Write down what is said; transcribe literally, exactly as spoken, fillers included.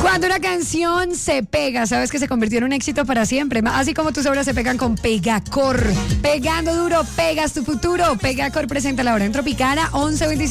Cuando una canción se pega, sabes que se convirtió en un éxito para siempre. Así como tus obras se pegan con Pegacor. Pegando duro, pegas tu futuro. Pegacor presenta la hora en Tropicana once veinticinco.